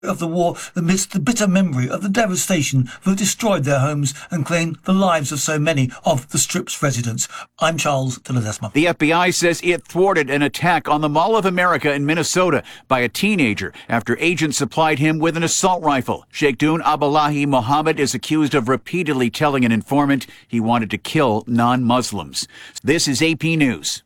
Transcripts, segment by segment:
of the war amidst the bitter memory of the devastation that destroyed their homes and claimed the lives of so many of the Strip's residents. I'm Charles de Ledesma. The FBI says it thwarted an attack on the Mall of America in Minnesota by a teenager after agents supplied him with an assault rifle. Sheikhdun Abdullahi Mohammed is accused of repeatedly telling an informant he wanted to kill non-Muslims. This is AP News.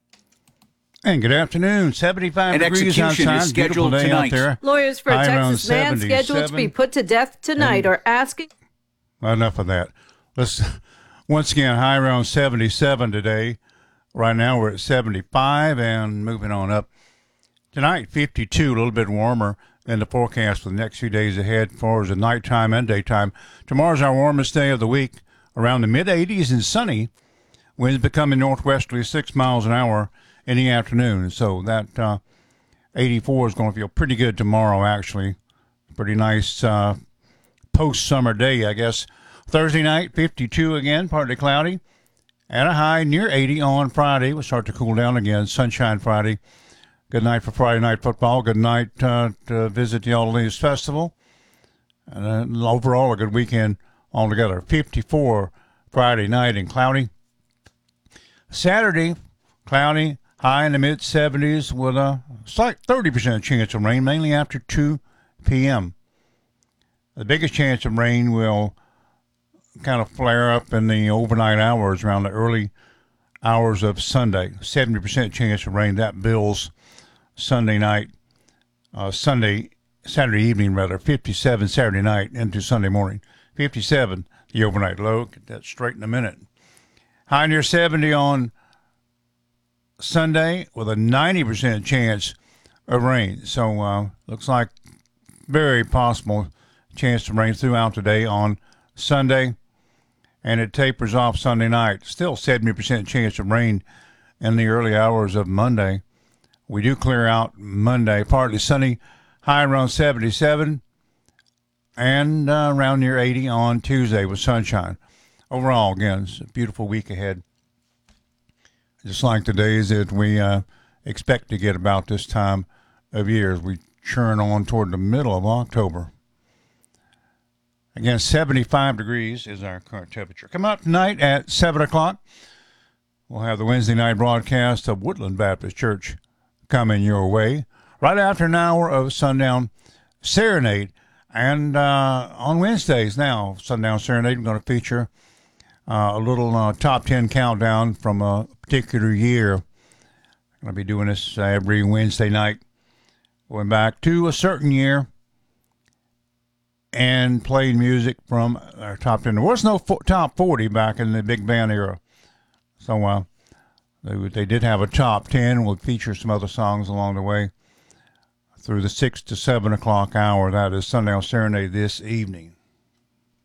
And good afternoon. 75 An degrees execution outside. is scheduled Beautiful day tonight. out there. Lawyers for a High Texas around man scheduled to 77. be put to death tonight are asking. Enough of that. Let's once again high around 77 today. Right now we're at 75 and moving on up. Tonight 52, a little bit warmer in the forecast for the next few days ahead as far as the nighttime and daytime. Tomorrow's our warmest day of the week, around the mid 80s and sunny. Winds becoming northwesterly 6 miles an hour in the afternoon. So that 84 is going to feel pretty good tomorrow, actually. Pretty nice post-summer day, I guess. Thursday night, 52 again, partly cloudy. And a high near 80 on Friday. We'll start to cool down again. Sunshine Friday. Good night for Friday Night Football. Good night to visit the All Leaves Festival. And overall, a good weekend altogether. 54 Friday night and cloudy. Saturday, cloudy. High in the mid-70s with a slight 30% chance of rain, mainly after 2 p.m. The biggest chance of rain will kind of flare up in the overnight hours around the early hours of Sunday. 70% chance of rain. That bills Sunday night, Saturday evening rather. 57 Saturday night into Sunday morning. 57 the overnight low. Get that straight in a minute. High near 70 on Sunday with a 90% chance of rain. So looks like very possible chance of rain throughout today on Sunday. And it tapers off Sunday night. Still 70% chance of rain in the early hours of Monday. We do clear out Monday. Partly sunny, high around 77. And around near 80 on Tuesday with sunshine. Overall, again, it's a beautiful week ahead. Just like the days that we expect to get about this time of year as we churn on toward the middle of October. Again, 75 degrees is our current temperature. Come out tonight at 7 o'clock. We'll have the Wednesday night broadcast of Woodland Baptist Church coming your way. Right after an hour of Sundown Serenade. And on Wednesdays now, Sundown Serenade, we're going to feature a little top 10 countdown from a particular year. I'm going to be doing this every Wednesday night, going back to a certain year and playing music from our top 10. There was no top 40 back in the big band era. So they did have a top 10. We'll feature some other songs along the way through the 6 to 7 o'clock hour. That is Sundown Serenade this evening.